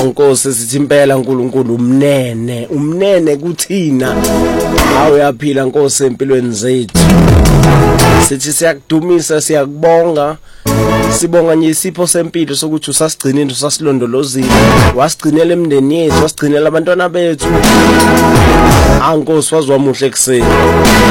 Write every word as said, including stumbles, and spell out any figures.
Nkosi sithi impela uNkulunkulu umnene umnene kuthina awu yaphila Nkosi empilweni zethu sithi siyakudumisa siyakubonga sibonga nje isipho sempilo sokuthi usasigcinile usasilondolozile wasigcinela emndeni yethu wasigcinela abantwana bethu Nkosi wazwa muhle kuseni